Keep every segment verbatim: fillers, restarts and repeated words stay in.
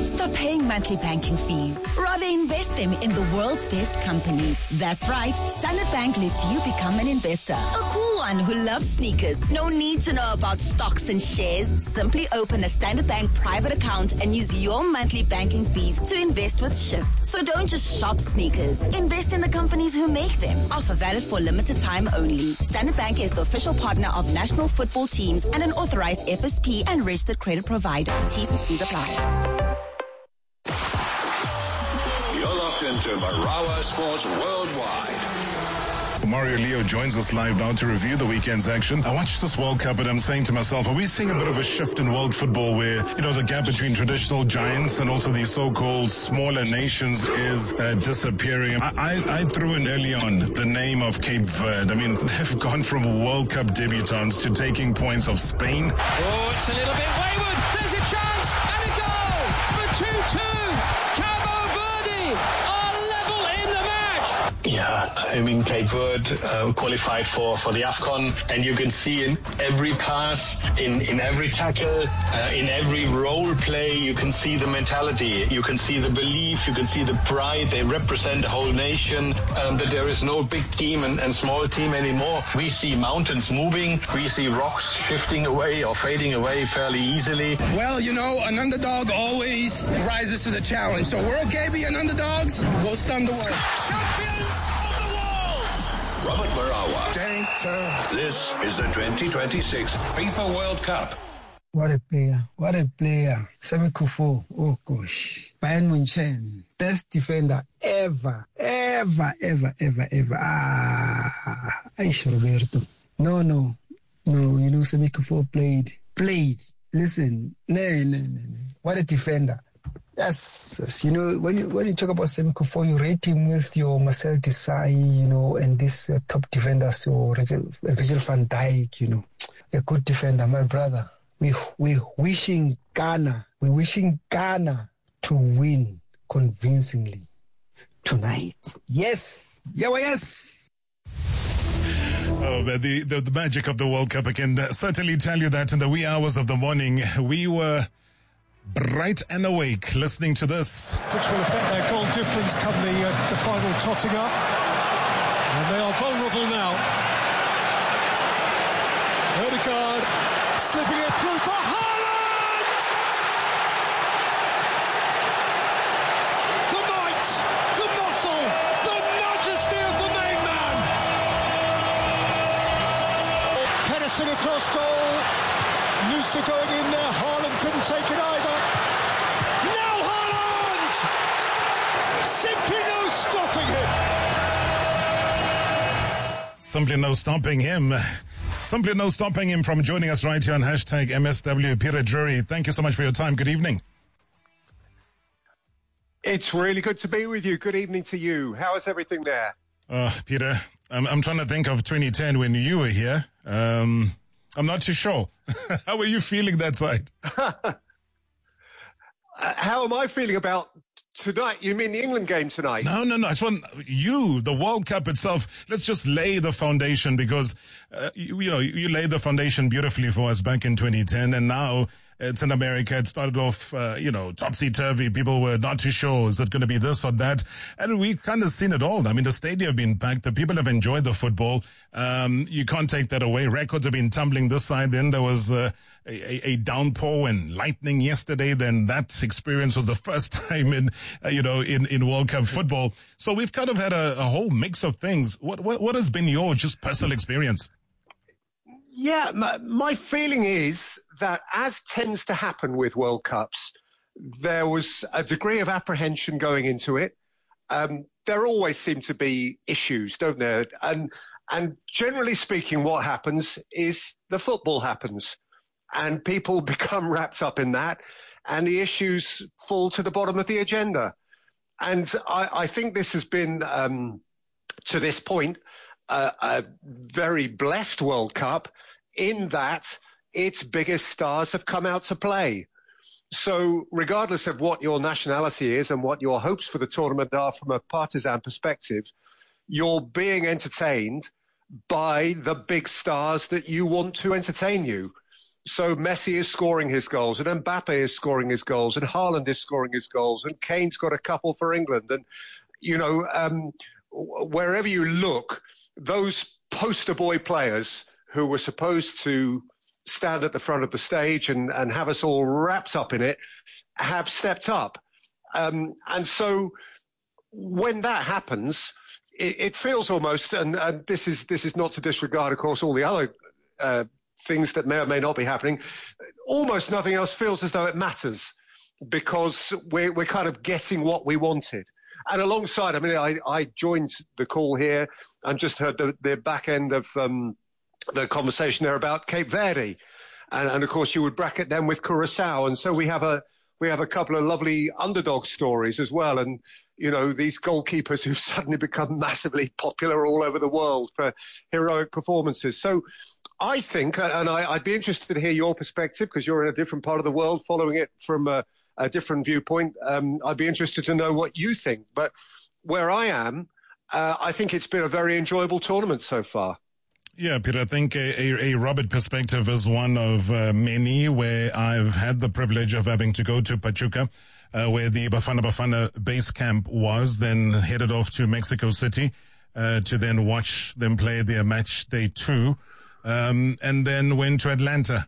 Stop paying monthly banking fees. Rather invest them in the world's best companies. That's right. Standard Bank lets you become an investor. A cool one who loves sneakers. No need to know about stocks and shares. Simply open a Standard Bank private account and use your monthly banking fees to invest with Shift. So don't just shop sneakers. Invest in the companies who make them. Offer valid for limited time only. Standard Bank is the official partner of national football teams and an authorized F S P and registered credit provider. T's and C's apply. You're locked into Marawa Sports Worldwide. Mario Leo joins us live now to review the weekend's action. I watched this World Cup and I'm saying to myself, are we seeing a bit of a shift in world football where, you know, the gap between traditional giants and also these so-called smaller nations is uh, disappearing? I, I, I threw in early on the name of Cape Verde. I mean, they've gone from World Cup debutants to taking points of Spain. Oh, it's a little bit wayward. There's a chance and a goal for two two. Cabo Verde are level in the match. Yeah, I mean, Cape Verde uh, qualified for, for the AFCON, and you can see in every pass, in, in every tackle, uh, in every role play, you can see the mentality, you can see the belief, you can see the pride. They represent the whole nation, um, that there is no big team and, and small team anymore. We see mountains moving, we see rocks shifting away or fading away fairly easily. Well, you know, an underdog always rises to the challenge, so we're okay being underdogs. We'll stun the world. Champions of the world! Robert Marawa. This is the twenty twenty-six FIFA World Cup. What a player. What a player. Sami Kufo. Oh, gosh. Bayern Munchen. Best defender ever. Ever, ever, ever, ever. Ah. Aish Roberto. No, no. No, you know, Sami Kufo played. Played. Listen. No, no, no, no. What a defender. Yes, yes, you know, when you when you talk about Sami Kufo, you rate him with your Marcel Desailly, you know, and this uh, top defenders, your Virgil, Virgil van Dijk, you know, a good defender, my brother. We we wishing Ghana, we wishing Ghana to win convincingly tonight. Yes, yeah, well, yes. Oh, the, the the magic of the World Cup. I can uh, certainly tell you that in the wee hours of the morning, we were bright and awake listening to this. Which will affect their goal difference come the, uh, the final totting up. And they are vulnerable now. Odegaard slipping it through for Haaland! The might, the muscle, the majesty of the main man! Pedersen across goal. Noosa going in there. Haaland couldn't take it either. Now Haaland! Simply no stopping him. Simply no stopping him. Simply no stopping him from joining us right here on hashtag M S W. Peter Drury, thank you so much for your time. Good evening. It's really good to be with you. Good evening to you. How is everything there? Uh, Peter, I'm, I'm trying to think of twenty ten when you were here. Um, I'm not too sure. How are you feeling that side? uh, how am I feeling about tonight? You mean the England game tonight? No, no, no. I just want you, the World Cup itself. Let's just lay the foundation because, uh, you, you know, you laid the foundation beautifully for us back in twenty ten, and now it's in America. It started off, uh, you know, topsy-turvy. People were not too sure. Is it going to be this or that? And we've kind of seen it all. I mean, the stadium have been packed. The people have enjoyed the football. Um, you can't take that away. Records have been tumbling this side. Then there was uh, a, a downpour and lightning yesterday. Then that experience was the first time in, uh, you know, in, in World Cup football. So we've kind of had a, a whole mix of things. What, what, what has been your just personal experience? Yeah, my, my feeling is that, as tends to happen with World Cups, there was a degree of apprehension going into it. Um, there always seem to be issues, don't there? And and generally speaking, what happens is the football happens, and people become wrapped up in that, and the issues fall to the bottom of the agenda. And I, I think this has been, um, to this point, Uh, a very blessed World Cup in that its biggest stars have come out to play. So regardless of what your nationality is and what your hopes for the tournament are from a partisan perspective, you're being entertained by the big stars that you want to entertain you. So Messi is scoring his goals, and Mbappe is scoring his goals, and Haaland is scoring his goals, and Kane's got a couple for England. And, you know, um, wherever you look, those poster boy players who were supposed to stand at the front of the stage and, and have us all wrapped up in it have stepped up. Um, and so when that happens, it, it feels almost, and, and this is this is not to disregard, of course, all the other uh, things that may or may not be happening, almost nothing else feels as though it matters, because we're, we're kind of getting what we wanted. And alongside, I mean, I, I joined the call here and just heard the, the back end of um, the conversation there about Cape Verde. And, and of course, you would bracket them with Curacao. And so we have a we have a couple of lovely underdog stories as well. And, you know, these goalkeepers who've suddenly become massively popular all over the world for heroic performances. So I think, and I, I'd be interested to hear your perspective, because you're in a different part of the world following it from a, a different viewpoint. Um, I'd be interested to know what you think. But where I am, uh, I think it's been a very enjoyable tournament so far. Yeah, Peter, I think a, a, a Robert perspective is one of uh, many where I've had the privilege of having to go to Pachuca, uh, where the Bafana Bafana base camp was, then headed off to Mexico City uh, to then watch them play their match day two, um, and then went to Atlanta.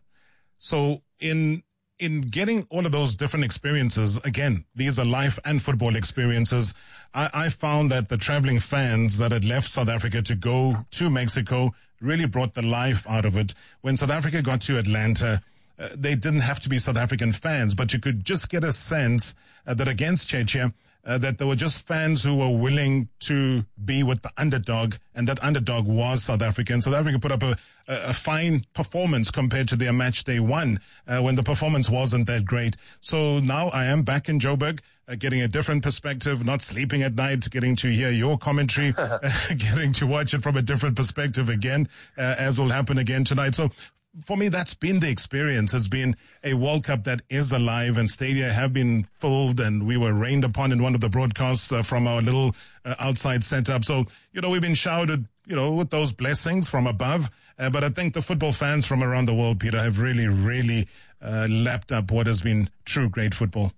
So in in getting all of those different experiences, again, these are life and football experiences, I, I found that the traveling fans that had left South Africa to go to Mexico really brought the life out of it. When South Africa got to Atlanta, uh, they didn't have to be South African fans, but you could just get a sense uh, that against Czechia, uh, that there were just fans who were willing to be with the underdog, and that underdog was South Africa. And South Africa put up a, a, a fine performance compared to their match day one, uh, when the performance wasn't that great. So now I am back in Joburg, uh, getting a different perspective, not sleeping at night, getting to hear your commentary, uh, getting to watch it from a different perspective again, uh, as will happen again tonight. So for me, that's been the experience. It's been a World Cup that is alive, and stadia have been filled, and we were rained upon in one of the broadcasts uh, from our little uh, outside setup. So, you know, we've been showered, you know, with those blessings from above. Uh, but I think the football fans from around the world, Peter, have really, really uh, lapped up what has been true great football.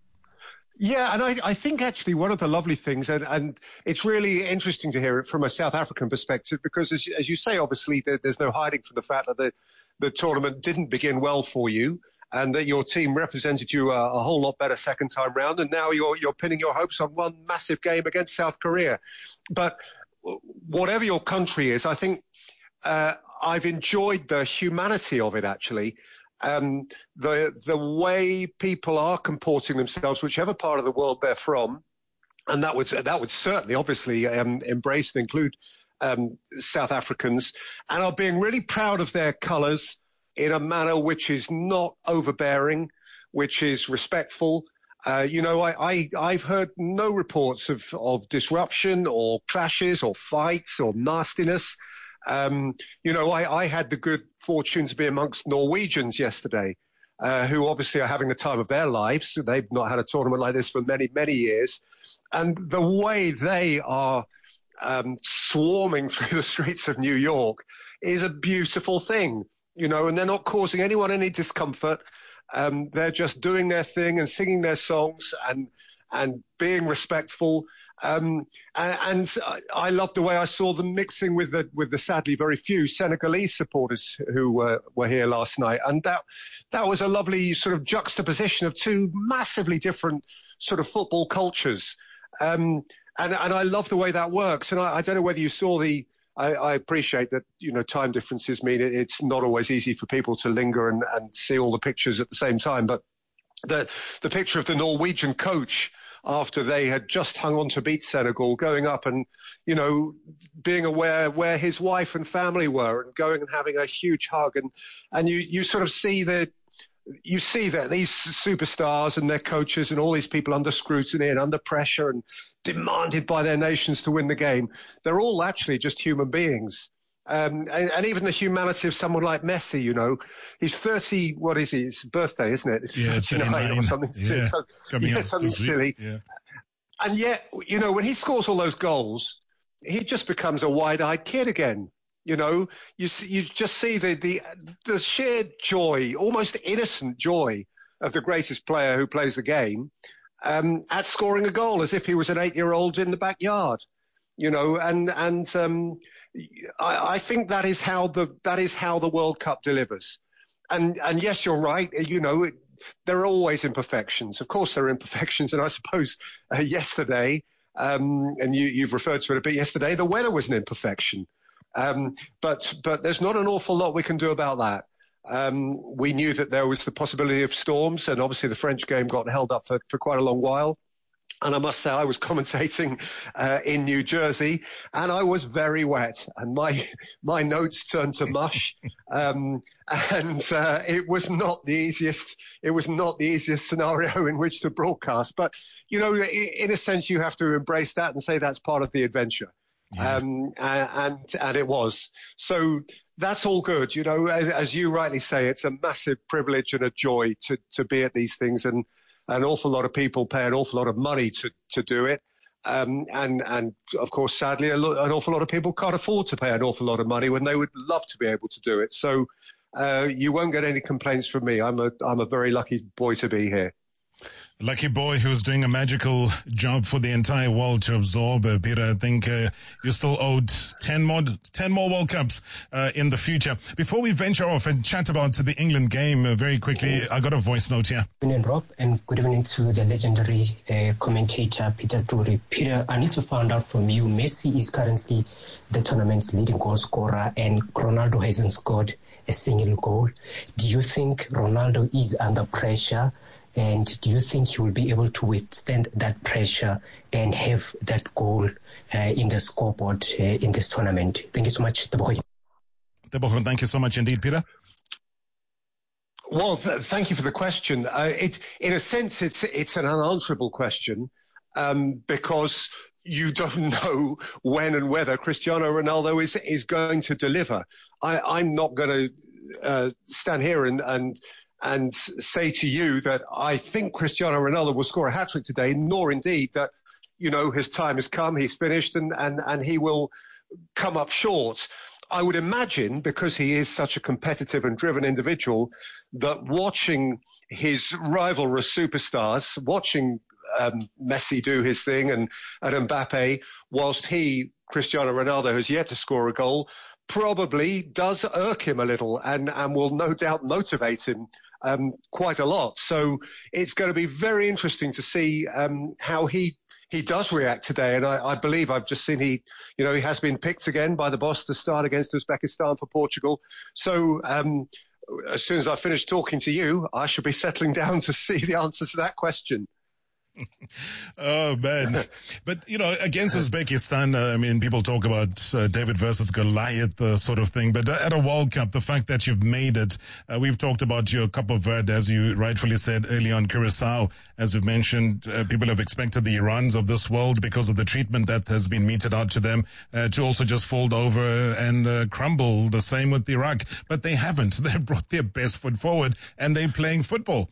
Yeah, and I, I think actually one of the lovely things, and, and it's really interesting to hear it from a South African perspective, because as, as you say, obviously there, there's no hiding from the fact that the, the tournament didn't begin well for you, and that your team represented you a, a whole lot better second time round, and now you're you're pinning your hopes on one massive game against South Korea. But whatever your country is, I think uh, I've enjoyed the humanity of it, actually. Um, the the way people are comporting themselves, whichever part of the world they're from, and that would that would certainly, obviously, um, embrace and include um, South Africans, and are being really proud of their colours in a manner which is not overbearing, which is respectful. Uh, you know, I, I I've heard no reports of of disruption or clashes or fights or nastiness. Um, you know, I, I had the good fortune to be amongst Norwegians yesterday, uh, who obviously are having the time of their lives. They've not had a tournament like this for many, many years. And the way they are um, swarming through the streets of New York is a beautiful thing, you know, and they're not causing anyone any discomfort. Um, they're just doing their thing and singing their songs and and being respectful. Um, and, and I loved the way I saw them mixing with the, with the sadly very few Senegalese supporters who were, were here last night. And that, that was a lovely sort of juxtaposition of two massively different sort of football cultures. Um, and, and I love the way that works. And I, I don't know whether you saw the, I, I appreciate that, you know, time differences mean it, it's not always easy for people to linger and, and see all the pictures at the same time. But the, the picture of the Norwegian coach after they had just hung on to beat Senegal, going up and, you know, being aware where his wife and family were and going and having a huge hug. And, and you, you sort of see that, you see that these superstars and their coaches and all these people under scrutiny and under pressure and demanded by their nations to win the game, they're all actually just human beings. Um, and, and even the humanity of someone like Messi, you know, he's thirty, what is he? It's birthday, isn't it? It's yeah, thirty-nine or something, yeah. so, yeah, something silly. Yeah. And yet, you know, when he scores all those goals, he just becomes a wide-eyed kid again. You know, you see, you just see the, the the sheer joy, almost innocent joy of the greatest player who plays the game um, at scoring a goal, as if he was an eight-year-old in the backyard. You know, and and um, I, I think that is how the that is how the World Cup delivers. And and yes, you're right. You know, it, there are always imperfections. Of course, there are imperfections, and I suppose uh, yesterday, um, and you, you've referred to it a bit yesterday, the weather was an imperfection. Um, but but there's not an awful lot we can do about that. Um, we knew that there was the possibility of storms, and obviously the French game got held up for, for quite a long while. And I must say, I was commentating uh, in New Jersey, and I was very wet, and my my notes turned to mush. Um, and uh, it was not the easiest. It was not the easiest scenario in which to broadcast. But you know, in a sense, you have to embrace that and say that's part of the adventure. Yeah. Um, and, and it was. So that's all good. You know, as, as you rightly say, it's a massive privilege and a joy to, to be at these things. And an awful lot of people pay an awful lot of money to, to do it. Um, and, and of course, sadly, a lo- an awful lot of people can't afford to pay an awful lot of money when they would love to be able to do it. So, uh, you won't get any complaints from me. I'm a, I'm a very lucky boy to be here. Lucky boy who's doing a magical job for the entire world to absorb. Uh, Peter, I think uh, you're still owed ten more, ten more World Cups uh, in the future. Before we venture off and chat about the England game uh, very quickly, I got a voice note here. Good evening, Rob, and good evening to the legendary uh, commentator, Peter Drury. Peter, I need to find out from you, Messi is currently the tournament's leading goal scorer, and Ronaldo hasn't scored a single goal. Do you think Ronaldo is under pressure? And do you think he will be able to withstand that pressure and have that goal uh, in the scoreboard uh, in this tournament? Thank you so much, Teboho. Teboho, thank you so much indeed, Peter. Well, th- thank you for the question. Uh, it, in a sense, it's it's an unanswerable question um, because you don't know when and whether Cristiano Ronaldo is is going to deliver. I, I'm not going to uh, stand here and and. and say to you that I think Cristiano Ronaldo will score a hat-trick today, nor indeed that, you know, his time has come, he's finished, and, and, and he will come up short. I would imagine, because he is such a competitive and driven individual, that watching his rivalrous superstars, watching um, Messi do his thing and, and Mbappe, whilst he, Cristiano Ronaldo, has yet to score a goal, probably does irk him a little and, and will no doubt motivate him um, quite a lot. So it's going to be very interesting to see um, how he he does react today. And I, I believe I've just seen he, you know, he has been picked again by the boss to start against Uzbekistan for Portugal. So um, as soon as I finish talking to you, I shall be settling down to see the answer to that question. Oh, man. But, you know, against Uzbekistan, uh, I mean, people talk about uh, David versus Goliath uh, sort of thing. But at a World Cup, the fact that you've made it, uh, we've talked about your Cape Verde, as you rightfully said earlier on, Curacao. As you've mentioned, uh, people have expected the Irans of this world, because of the treatment that has been meted out to them, uh, to also just fold over and uh, crumble. The same with Iraq. But they haven't. They've brought their best foot forward, and they're playing football.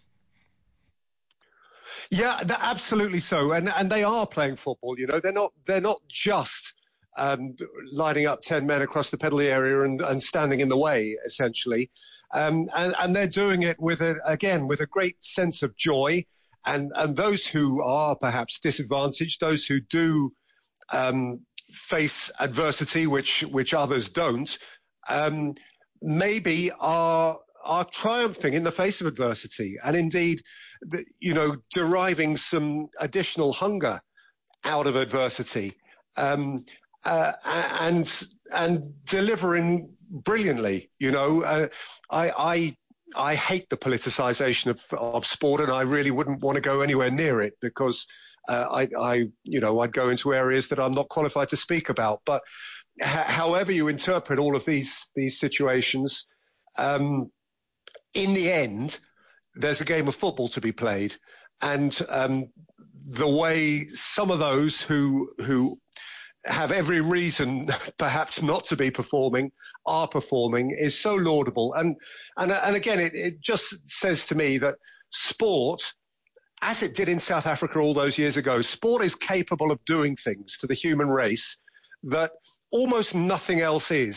Yeah, absolutely so, and and they are playing football. You know, they're not they're not just um, lining up ten men across the penalty area and, and standing in the way, essentially, um, and and they're doing it with a again with a great sense of joy, and and those who are perhaps disadvantaged, those who do um, face adversity, which which others don't, um, maybe are are triumphing in the face of adversity, and indeed, the, you know, deriving some additional hunger out of adversity, um, uh, and and delivering brilliantly. You know, uh, I I I hate the politicization of of sport, and I really wouldn't want to go anywhere near it, because uh, I I you know I'd go into areas that I'm not qualified to speak about. But h- however you interpret all of these these situations, um, in the end, there's a game of football to be played, and um, the way some of those who who have every reason perhaps not to be performing are performing is so laudable. And and and again, it, it just says to me that sport, as it did in South Africa all those years ago, sport is capable of doing things to the human race that almost nothing else is.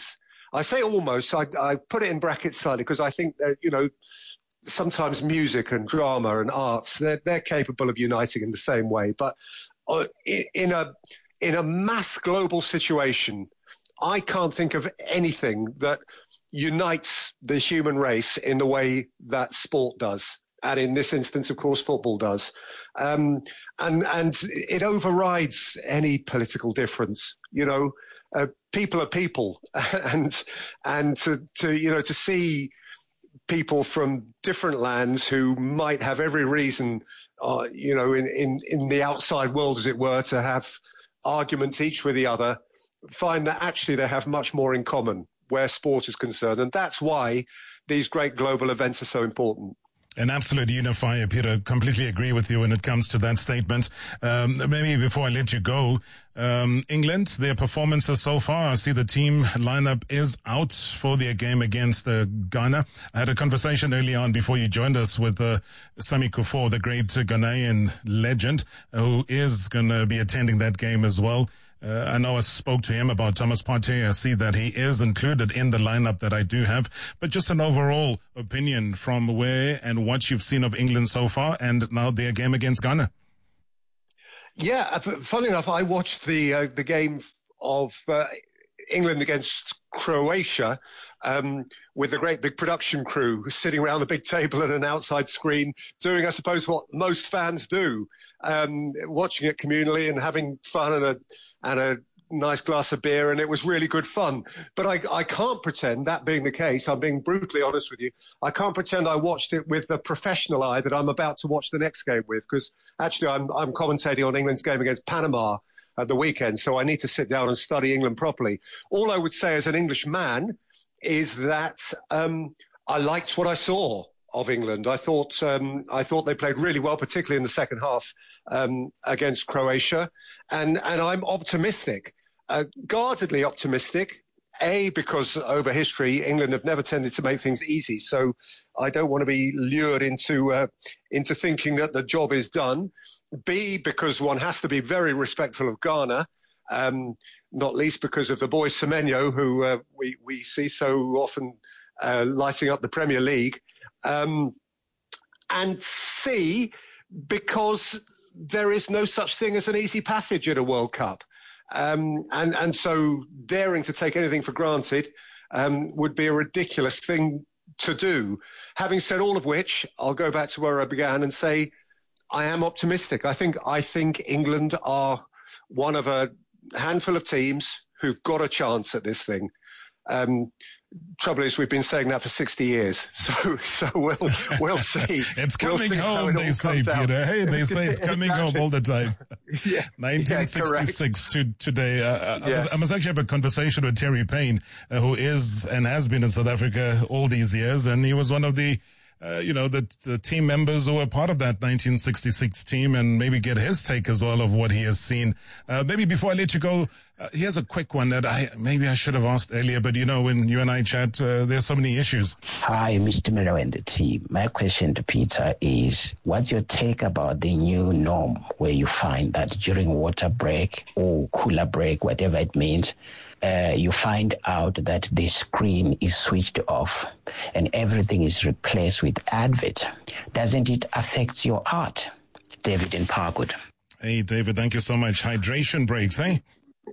I say almost, I, I put it in brackets slightly because I think that, you know, sometimes music and drama and arts, they're, they're capable of uniting in the same way. But uh, in a in a mass global situation, I can't think of anything that unites the human race in the way that sport does. And in this instance, of course, football does. Um, and, and it overrides any political difference. You know, uh, people are people. and, and to, to, you know, to see people from different lands who might have every reason, uh, you know, in, in, in the outside world, as it were, to have arguments each with the other, find that actually they have much more in common where sport is concerned. And that's why these great global events are so important. An absolute unifier, Peter. Completely agree with you when it comes to that statement. Um, maybe before I let you go, um, England, their performances so far, I see the team lineup is out for their game against uh, Ghana. I had a conversation early on before you joined us with uh, Sami Kufuor, the great Ghanaian legend, who is going to be attending that game as well. Uh, I know I spoke to him about Thomas Partey. I see that he is included in the lineup that I do have. But just an overall opinion from where and what you've seen of England so far and now their game against Ghana. Yeah, funny enough, I watched the uh, the game of uh, England against Croatia um, with a great big production crew sitting around a big table and an outside screen doing, I suppose, what most fans do, um, watching it communally and having fun and a and a nice glass of beer, and it was really good fun. But I, I can't pretend, that being the case, I'm being brutally honest with you, I can't pretend I watched it with the professional eye that I'm about to watch the next game with, because actually I'm, I'm commentating on England's game against Panama at the weekend, so I need to sit down and study England properly. All I would say as an English man is that um, I liked what I saw of England. I thought um, I thought they played really well, particularly in the second half um, against Croatia, and and I'm optimistic, uh, guardedly optimistic. A, because over history England have never tended to make things easy, so I don't want to be lured into uh, into thinking that the job is done. B, because one has to be very respectful of Ghana. Um, not least because of the boy Semenyo, who uh, we we see so often uh, lighting up the Premier League. Um, and C, because there is no such thing as an easy passage at a World Cup. Um, and, and so daring to take anything for granted um, would be a ridiculous thing to do. Having said all of which, I'll go back to where I began and say I am optimistic. I think I think England are one of a handful of teams who've got a chance at this thing. Um, trouble is, we've been saying that for sixty years, so so we'll we'll see. It's coming we'll see home, they say, Peter. Out. Hey, they say it's coming exactly. home all the time. Yes, nineteen sixty-six yeah, to today. Uh, yes. I, must, I must actually have a conversation with Terry Payne, uh, who is and has been in South Africa all these years, and he was one of the. Uh, you know, the, the team members who were part of that nineteen sixty-six team, and maybe get his take as well of what he has seen. Uh, maybe before I let you go, uh, here's a quick one that I maybe I should have asked earlier, but you know, when you and I chat, uh, there's so many issues. Hi, Mister Miller and the team. My question to Peter is, what's your take about the new norm where you find that during water break or cooler break, whatever it means, Uh, you find out that the screen is switched off and everything is replaced with advert? Doesn't it affect your art? David in Parkwood. Hey, David, thank you so much. Hydration breaks, eh?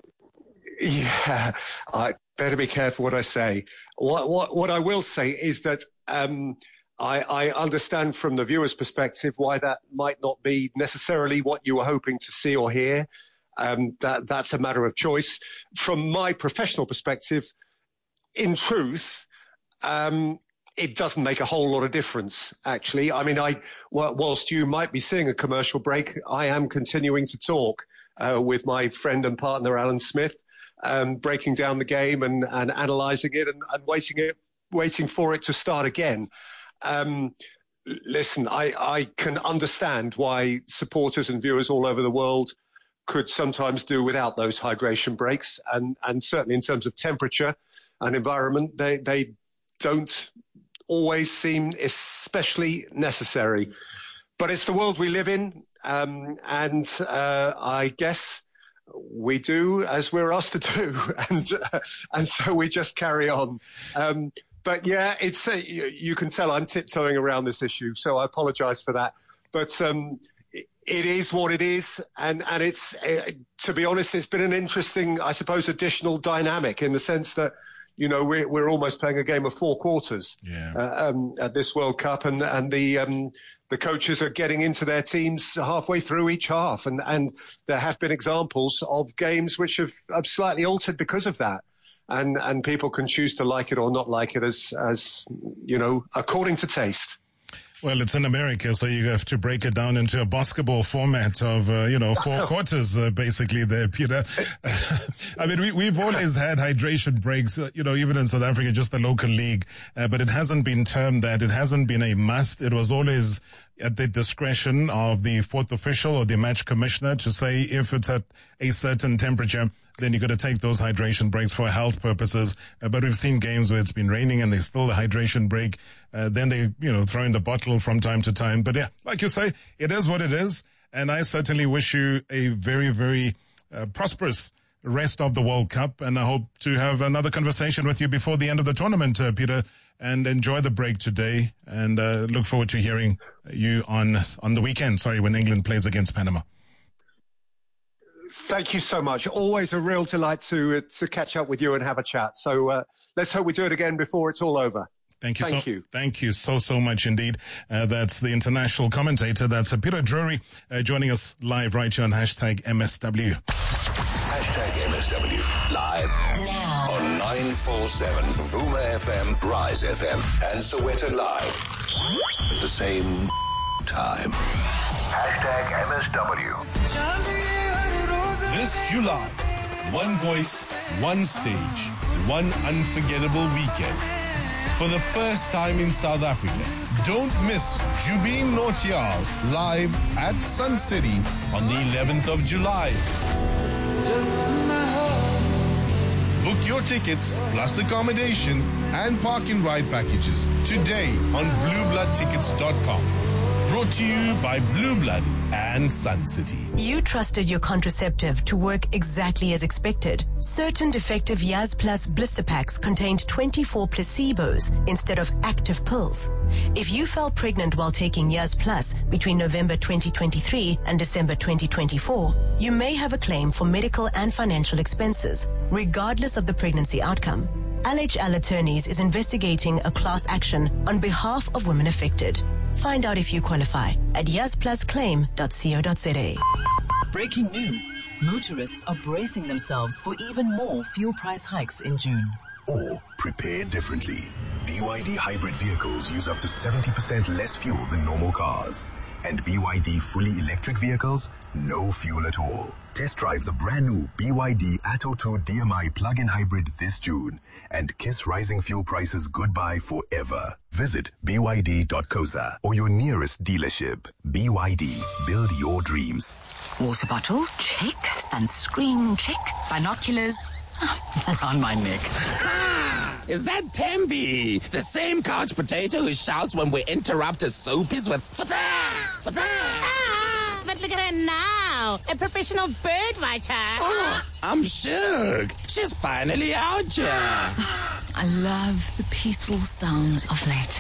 Yeah, I better be careful what I say. What what, what I will say is that um, I, I understand from the viewer's perspective why that might not be necessarily what you were hoping to see or hear. Um, that, that's a matter of choice. From my professional perspective, in truth, um, it doesn't make a whole lot of difference, actually. I mean, I, whilst you might be seeing a commercial break, I am continuing to talk uh, with my friend and partner, Alan Smith, um, breaking down the game and, and analysing it and, and waiting it, waiting for it to start again. Um, listen, I, I can understand why supporters and viewers all over the world could sometimes do without those hydration breaks, and, and certainly in terms of temperature and environment, they, they don't always seem especially necessary. But it's the world we live in, um, and uh, I guess we do as we're asked to do, and uh, and so we just carry on. Um, but yeah, it's uh, you, you can tell I'm tiptoeing around this issue, so I apologise for that. But um, it, it is what it is, and and it's uh, to be honest, it's been an interesting, I suppose, additional dynamic in the sense that, you know, we're we're almost playing a game of four quarters yeah. uh, um, at this World Cup, and and the um, the coaches are getting into their teams halfway through each half, and and there have been examples of games which have, have slightly altered because of that, and and people can choose to like it or not like it as as you know, according to taste. Well, it's in America, so you have to break it down into a basketball format of, uh, you know, four quarters, uh, basically there, Peter. I mean, we, we've always had hydration breaks, uh, you know, even in South Africa, just the local league, uh, but it hasn't been termed that. It hasn't been a must. It was always at the discretion of the fourth official or the match commissioner to say if it's at a certain temperature, then you got to take those hydration breaks for health purposes. Uh, but we've seen games where it's been raining and there's still a hydration break. Uh, then they, you know, throw in the bottle from time to time. But yeah, like you say, it is what it is. And I certainly wish you a very, very uh, prosperous rest of the World Cup. And I hope to have another conversation with you before the end of the tournament, uh, Peter. And enjoy the break today. And uh, look forward to hearing you on on the weekend, sorry, when England plays against Panama. Thank you so much. Always a real delight to uh, to catch up with you and have a chat. So uh, let's hope we do it again before it's all over. Thank you. Thank so, you. Thank you so, so much indeed. Uh, that's the international commentator. That's uh, Peter Drury uh, joining us live right here on hashtag M S W. Hashtag M S W live now on nine four seven Vuma F M, Rise F M, and Soweto Live at the same time. Hashtag M S W. This July, one voice, one stage, one unforgettable weekend. For the first time in South Africa, don't miss Jubin Nautiyal live at Sun City on the eleventh of July. Book your tickets plus accommodation and park and ride packages today on blue blood tickets dot com. Brought to you by Blue Blood and Sun City. You trusted your contraceptive to work exactly as expected. Certain defective Yaz Plus blister packs contained twenty-four placebos instead of active pills. If you fell pregnant while taking Yaz Plus between November twenty twenty-three and December twenty twenty-four, you may have a claim for medical and financial expenses, regardless of the pregnancy outcome. L H L Attorneys is investigating a class action on behalf of women affected. Find out if you qualify at yaz plus claim dot co dot za. Breaking news. Motorists are bracing themselves for even more fuel price hikes in June. Or prepare differently. B Y D hybrid vehicles use up to seventy percent less fuel than normal cars. And B Y D fully electric vehicles, no fuel at all. Test drive the brand new B Y D Atto two D M I plug-in hybrid this June and kiss rising fuel prices goodbye forever. Visit b y d dot co dot za or your nearest dealership. B Y D, build your dreams. Water bottle, check. Sunscreen, check. Binoculars, around my neck. Is that Tembi, the same couch potato who shouts when we interrupt his soapies with fata, fata? Ah, but look at her now, a professional bird writer. Oh, I'm shook. She's finally out here. I love the peaceful sounds of nature.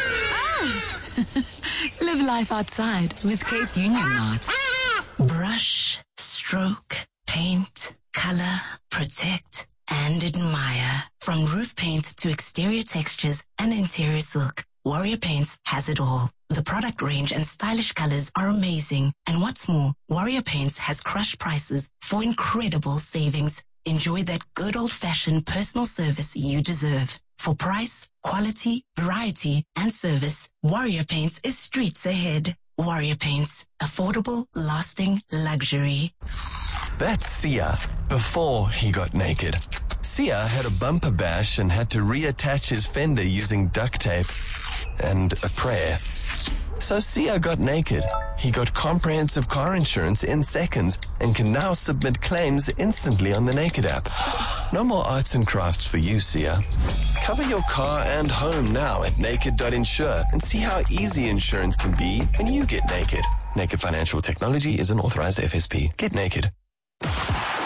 Ah. Live life outside with Cape Union Art. Ah. Brush, stroke, paint, color, protect, and admire. From roof paint to exterior textures and interior silk, Warrior Paints has it all. The product range and stylish colors are amazing. And what's more, Warrior Paints has crushed prices for incredible savings. Enjoy that good old-fashioned personal service you deserve. For price, quality, variety, and service, Warrior Paints is streets ahead. Warrior Paints. Affordable, lasting luxury. That's Sia before he got naked. Sia had a bumper bash and had to reattach his fender using duct tape and a prayer. So Sia got naked. He got comprehensive car insurance in seconds and can now submit claims instantly on the Naked app. No more arts and crafts for you, Sia. Cover your car and home now at naked dot insure and see how easy insurance can be when you get naked. Naked Financial Technology is an authorized F S P. Get naked.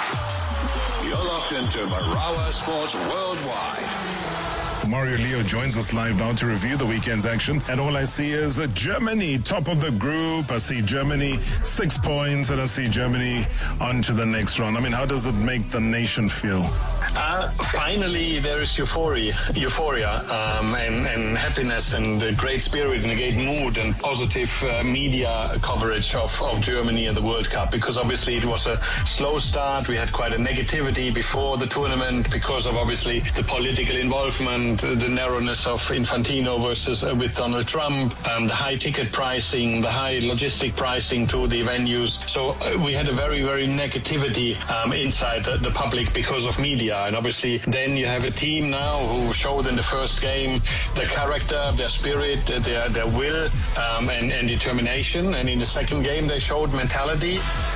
locked into Marawa Sports Worldwide. Mario Leo joins us live now to review the weekend's action. And all I see is uh, Germany, top of the group. I see Germany, six points, and I see Germany on to the next round. I mean, how does it make the nation feel? Uh, finally, there is euphoria, euphoria um, and, and happiness and a great spirit and a great mood and positive uh, media coverage of, of Germany and the World Cup, because obviously it was a slow start. We had quite a negativity before the tournament because of obviously the political involvement, the narrowness of Infantino versus uh, with Donald Trump, um, the high ticket pricing, the high logistic pricing to the venues. So uh, we had a very, very negativity um, inside the, the public because of media. And obviously then you have a team now who showed in the first game their character, their spirit, their their will um, and, and determination. And in the second game they showed mentality.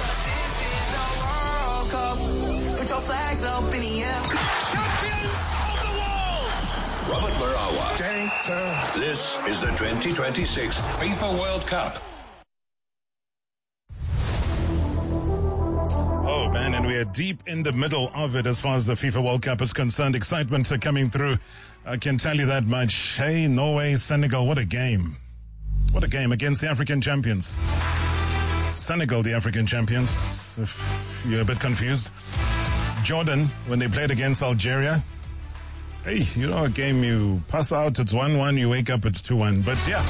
Put your flags up in the air. Champions of the world! Robert Marawa. This is the twenty twenty-six FIFA World Cup. Oh, man, and we are deep in the middle of it as far as the FIFA World Cup is concerned. Excitements are coming through. I can tell you that much. Hey, Norway, Senegal, what a game. What a game against the African champions. Senegal, the African champions, if you're a bit confused. Jordan, when they played against Algeria. Hey, you know, a game you pass out, it's one one, you wake up, it's two one. But yeah.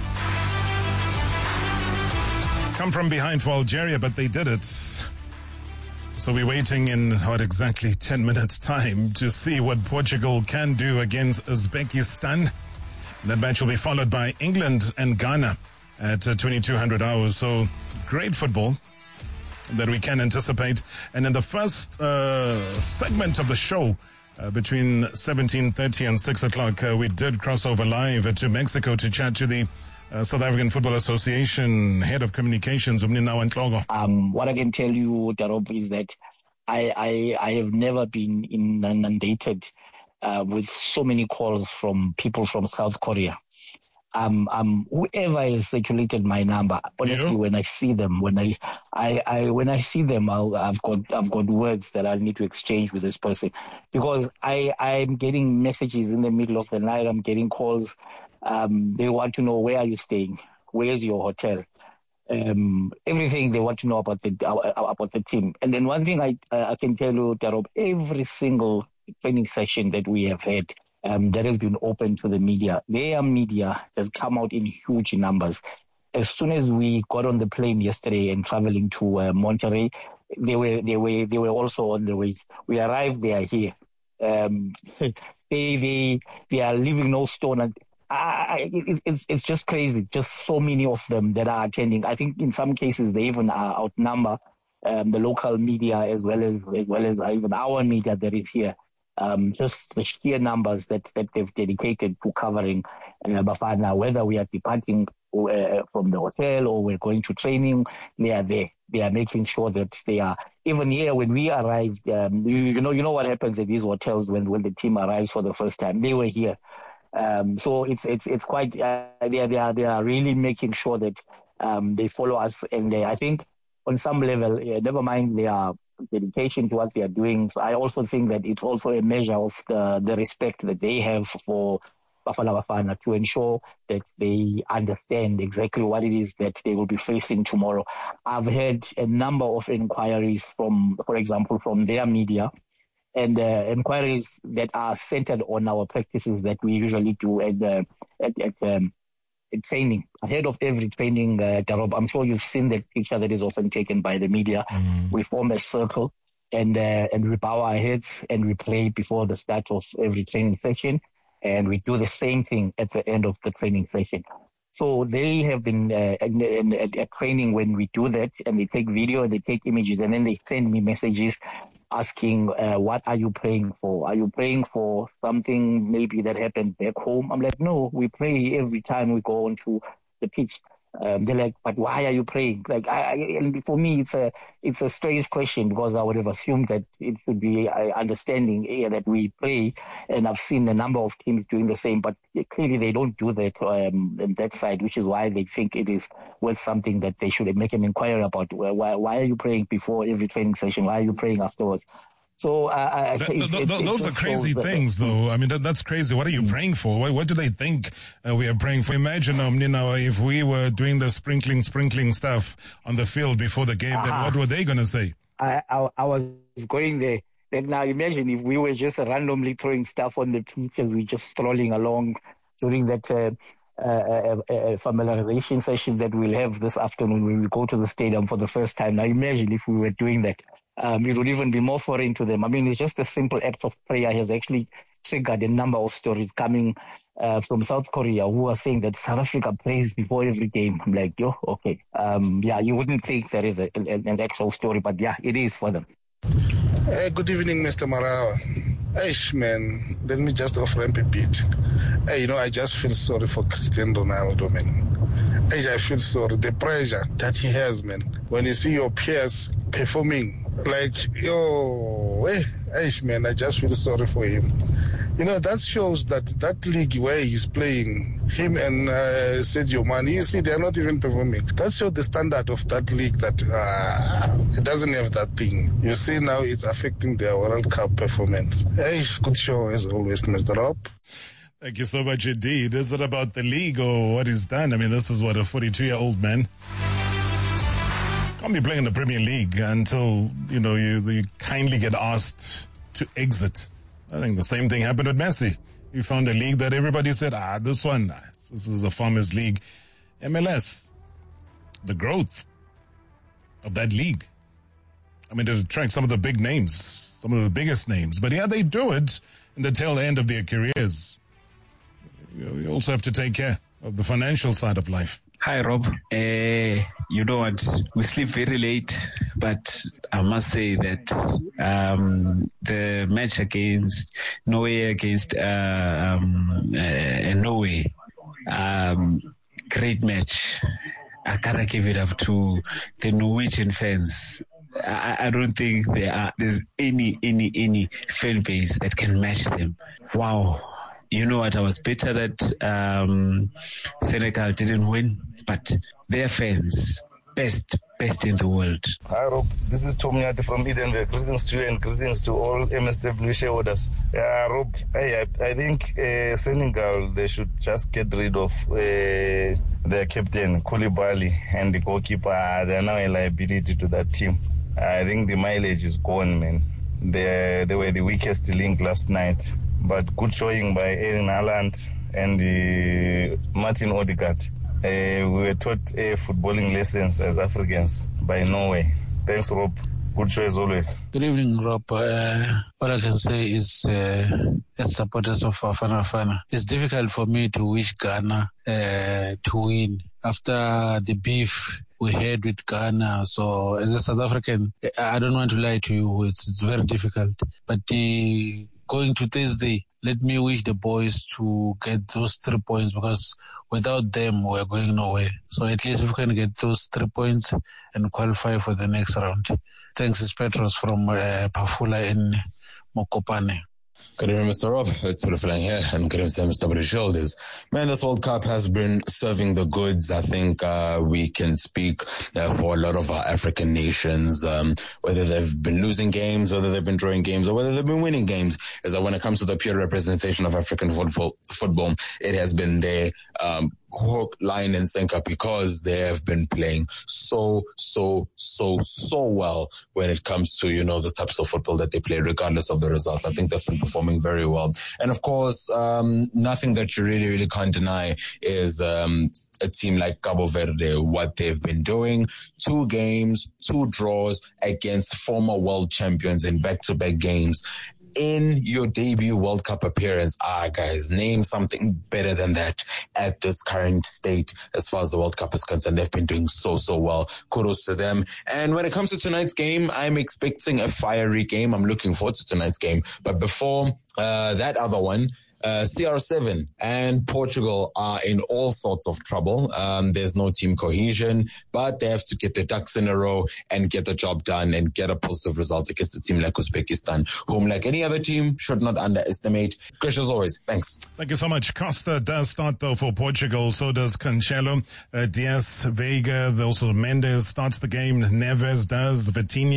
Come from behind for Algeria, but they did it. So we're waiting in, what, exactly ten minutes time to see what Portugal can do against Uzbekistan. That match will be followed by England and Ghana at uh, twenty-two hundred hours. So great football that we can anticipate. And in the first uh, segment of the show, uh, between seventeen thirty and six o'clock, uh, we did cross over live uh, to Mexico to chat to the Uh, South African Football Association Head of Communications, Umninawa Ntlogo. Um, what I can tell you, Darob, is that I, I, I have never been inundated uh, with so many calls from people from South Korea. Um, um, whoever has circulated my number, honestly, yeah. when I see them, when I, I, I when I see them, I'll, I've got, I've got words that I need to exchange with this person, because I, I'm getting messages in the middle of the night. I'm getting calls. Um, they want to know, where are you staying? Where's your hotel? Um, everything they want to know about the about the team. And then one thing I I can tell you, Darob, every single training session that we have had um, that has been open to the media, their media has come out in huge numbers. As soon as we got on the plane yesterday and traveling to uh, Monterrey, they were they were they were also on the way. We arrived, they are here. Um, they they they are leaving no stone unturned. I, it, it's it's just crazy. Just so many of them that are attending. I think in some cases they even uh, outnumber um, the local media as well as as well as even our media that is here. Um, just the sheer numbers that, that they've dedicated to covering uh, Bafana, whether we are departing uh, from the hotel or we're going to training, they are there. They are making sure that they are, even here when we arrived, um, you, you know you know what happens at these hotels when, when the team arrives for the first time. They were here. Um, so it's it's it's quite uh, they are they are they are really making sure that um, they follow us, and they, I think on some level, uh, never mind their dedication to what they are doing. So I also think that it's also a measure of the the respect that they have for Bafana Bafana, to ensure that they understand exactly what it is that they will be facing tomorrow. I've had a number of inquiries from, for example, from their media. And uh, inquiries that are centered on our practices that we usually do at uh, at, at, um, at training. Ahead of every training, uh, Darob, I'm sure you've seen that picture that is often taken by the media. Mm. We form a circle and uh, and we bow our heads and we pray before the start of every training session. And we do the same thing at the end of the training session. So they have been uh, in, in, at, at training when we do that, and they take video and they take images, and then they send me messages asking, uh, what are you praying for? Are you praying for something maybe that happened back home? I'm like, no, we pray every time we go onto the pitch. Um, they're like, but why are you praying? Like, I, I, and for me, it's a it's a strange question, because I would have assumed that it should be uh, understanding yeah, that we pray, and I've seen a number of teams doing the same, but clearly they don't do that um, on that side, which is why they think it is worth something that they should make an inquiry about. Why, why are you praying before every training session? Why are you praying afterwards? So uh, I, Th- it's, th- it's, th- it those are just crazy shows things, that, though. I mean, that, that's crazy. What are you praying for? What, what do they think uh, we are praying for? Imagine, um, you know, if we were doing the sprinkling, sprinkling stuff on the field before the game, then what were they going to say? I, I I was going there. Then now imagine if we were just randomly throwing stuff on the pitch and we just strolling along during that uh, uh, uh, uh, familiarization session that we'll have this afternoon when we go to the stadium for the first time. Now imagine if we were doing that. Um, it would even be more foreign to them. I mean, it's just a simple act of prayer has actually triggered a number of stories coming uh, from South Korea who are saying that South Africa prays before every game. I'm like, yo, okay. Um, yeah, you wouldn't think there is a, an, an actual story, but yeah, it is for them. Hey, good evening, Mister Marawa. Eish, man, let me just off ramp a bit. Hey, you know, I just feel sorry for Cristiano Ronaldo, man. Eish, I feel sorry. The pressure that he has, man. When you see your peers performing, like, yo, hey, eish, man, I just feel sorry for him. You know, that shows that that league where he's playing, him and uh, Sergio Mane, you see, they're not even performing. That shows the standard of that league that uh, it doesn't have that thing. You see, now it's affecting their World Cup performance. Hey, good show as always, Mister Rob. Thank you so much indeed. Is it about the league or what he's done? I mean, this is what, a forty-two-year-old man can't be playing in the Premier League until, you know, you, you kindly get asked to exit. I think the same thing happened with Messi. He found a league that everybody said, ah, this one, this is a farmers league. M L S, the growth of that league. I mean, it attracts some of the big names, some of the biggest names. But yeah, they do it in the tail end of their careers. You also have to take care of the financial side of life. Hi, Rob. Uh, you know what? We sleep very late, but I must say that um, the match against Norway, against uh, um, uh, Norway, um, great match. I gotta give it up to the Norwegian fans. I, I don't think there are there's any any any fan base that can match them. Wow. You know what? I was bitter that um, Senegal didn't win, but their fans, best, best in the world. Hi, Rob. This is Tomiati from Edenville. Greetings to you and greetings to all M S W shareholders. Yeah, Rob, hey, I, I think uh, Senegal, they should just get rid of uh, their captain, Koulibaly, and the goalkeeper. They are now a liability to that team. I think the mileage is gone, man. They, they were the weakest link last night. But good showing by Erling Haaland and uh, Martin Odegaard. Uh, we were taught uh, footballing lessons as Africans by Norway. Thanks, Rob. Good show as always. Good evening, Rob. Uh, what I can say is, uh, as supporters of Bafana Bafana, it's difficult for me to wish Ghana uh, to win after the beef we had with Ghana. So as a South African, I don't want to lie to you. It's, it's very difficult. But the going to Thursday, let me wish the boys to get those three points because without them, we're going nowhere. So at least if we can get those three points and qualify for the next round. Thanks, it's Petros from uh, Pafula in Mokopane. Good evening, Mister Rob. It's Fulfilling here, and good evening to Mister W Shoulders. Man, this World Cup has been serving the goods. I think uh, we can speak uh, for a lot of our African nations, um, whether they've been losing games, whether they've been drawing games, or whether they've been winning games, is that when it comes to the pure representation of African football, football it has been there. Um, hook, line, and sinker because they have been playing so, so, so, so well when it comes to, you know, the types of football that they play, regardless of the results. I think they've been performing very well. And of course, um, nothing that you really, really can't deny is um, a team like Cabo Verde, what they've been doing. Two games, two draws against former world champions in back-to-back games. In your debut World Cup appearance, ah, guys, name something better than that at this current state as far as the World Cup is concerned. They've been doing so, so well. Kudos to them. And when it comes to tonight's game, I'm expecting a fiery game. I'm looking forward to tonight's game. But before uh, that other one, Uh, C R seven and Portugal are in all sorts of trouble. Um, there's no team cohesion, but they have to get their ducks in a row and get the job done and get a positive result against a team like Uzbekistan, whom, like any other team, should not underestimate. Chris, as always, thanks. Thank you so much. Costa does start, though, for Portugal. So does Cancelo. Uh, Diaz, Vega, also Mendes starts the game. Neves does. Vitinha.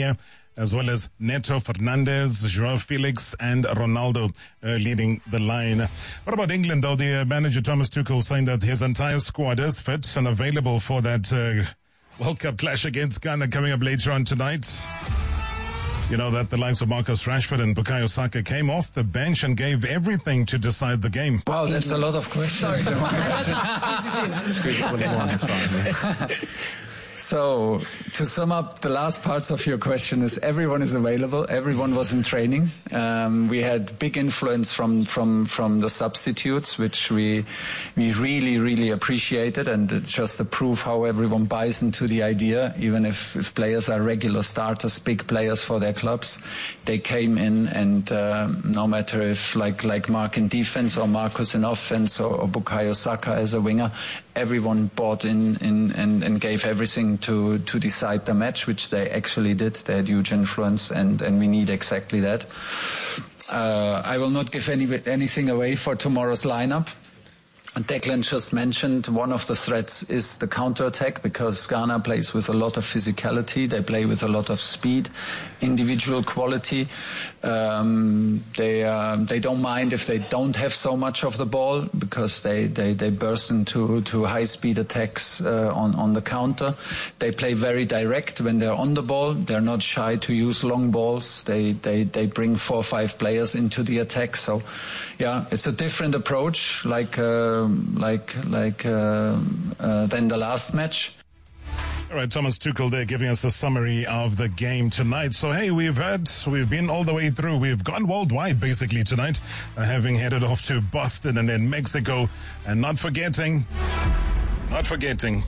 as well as Neto, Fernandez, Joao Felix, and Ronaldo uh, leading the line. What about England, though? The uh, manager, Thomas Tuchel, saying that his entire squad is fit and available for that uh, World Cup clash against Ghana coming up later on tonight. You know that the likes of Marcus Rashford and Bukayo Saka came off the bench and gave everything to decide the game. Wow, that's a lot of questions. Squeeze it in one, it's fine. So, to sum up the last parts of your question is everyone is available, everyone was in training. Um, we had big influence from, from, from the substitutes, which we we really, really appreciated, and it's just a proof how everyone buys into the idea, even if, if players are regular starters, big players for their clubs. They came in, and uh, no matter if like, like Mark in defense or Marcus in offense or, or Bukayo Saka as a winger, everyone bought in, in and, and gave everything to, to decide the match, which they actually did. They had huge influence, and, and we need exactly that. Uh, I will not give any, anything away for tomorrow's lineup. Declan just mentioned one of the threats is the counter-attack, because Ghana plays with a lot of physicality. They play with a lot of speed, individual quality. Um, they uh, they don't mind if they don't have so much of the ball, because they, they, they burst into to high-speed attacks uh, on, on the counter. They play very direct when they're on the ball. They're not shy to use long balls. They, they, they bring four or five players into the attack. So, yeah, it's a different approach, like... Uh, like like uh, uh, than the last match. All right, Thomas Tuchel there giving us a summary of the game tonight. So, hey, we've had, we've been all the way through. We've gone worldwide basically tonight, uh, having headed off to Boston and then Mexico, and not forgetting, not forgetting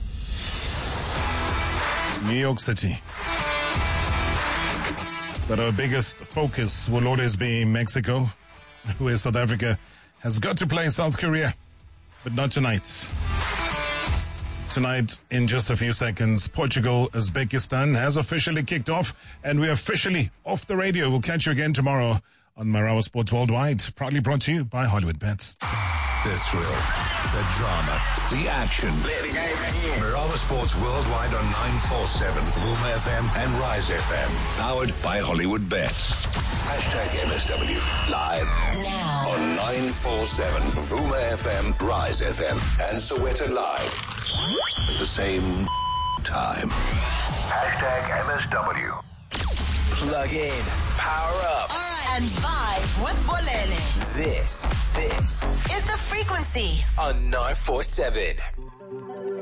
New York City. But our biggest focus will always be Mexico, where South Africa has got to play South Korea. But not tonight. Tonight, in just a few seconds, Portugal, Uzbekistan has officially kicked off, and we're officially off the radio. We'll catch you again tomorrow on Marawa Sports Worldwide, proudly brought to you by Hollywood Bets. The thrill, the drama, the action. Play the game again. Marawa Sports Worldwide on nine forty-seven, Vuma F M and Rise F M. Powered by Hollywood Bets. Hashtag M S W. Live now on nine forty-seven, Vuma F M, Rise F M, and Soweto Live. At the same time. Hashtag M S W. Plug in, power up, and vibe with Bolele. This, this is The Frequency on nine forty-seven.